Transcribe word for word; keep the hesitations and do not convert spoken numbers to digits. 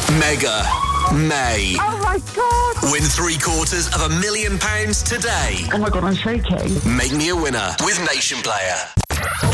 Mega May. Oh my God! Win three quarters of a million pounds today. Oh my God, I'm shaking. Make me a winner with Nation Player.